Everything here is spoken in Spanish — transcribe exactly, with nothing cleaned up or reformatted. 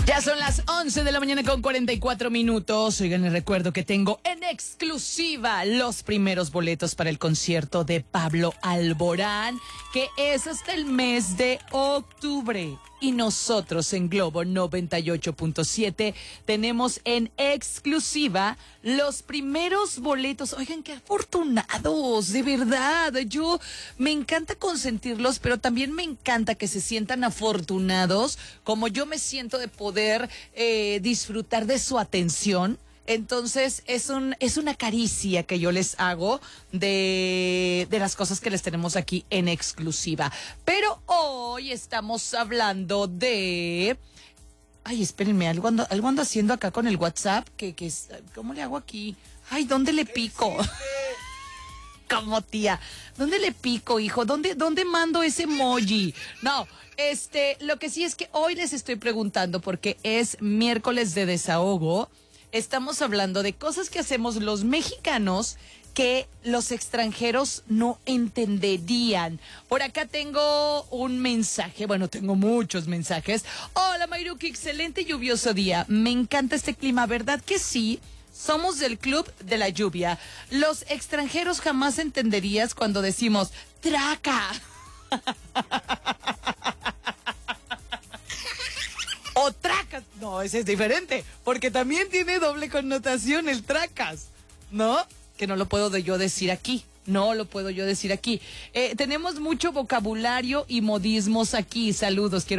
Ya son las once de la mañana con cuarenta y cuatro minutos. Oigan, les recuerdo que tengo en exclusiva los primeros boletos para el concierto de Pablo Alborán, que es hasta el mes de octubre. Y nosotros en Globo noventa y ocho punto siete tenemos en exclusiva los primeros boletos. Oigan, qué afortunados, de verdad. Yo me encanta consentirlos, pero también me encanta que se sientan afortunados, como yo me siento de poder eh, disfrutar de su atención. Entonces, es un es una caricia que yo les hago de, de las cosas que les tenemos aquí en exclusiva. Pero hoy estamos hablando de... Ay, espérenme, algo ando, algo ando haciendo acá con el WhatsApp. Que, que es, ¿cómo le hago aquí? Ay, ¿dónde le pico? Como tía, ¿dónde le pico, hijo? ¿Dónde, dónde mando ese emoji? No, este, lo que sí es que hoy les estoy preguntando, porque es miércoles de desahogo. Estamos hablando de cosas que hacemos los mexicanos que los extranjeros no entenderían. Por acá tengo un mensaje, bueno, tengo muchos mensajes. Hola, Mayruki, excelente lluvioso día. Me encanta este clima, ¿verdad que sí? Somos del club de la lluvia. Los extranjeros jamás entenderías cuando decimos traca. O tracas. No, ese es diferente, porque también tiene doble connotación el tracas, ¿no? Que no lo puedo yo decir aquí. No lo puedo yo decir aquí. Eh, tenemos mucho vocabulario y modismos aquí. Saludos. Quiero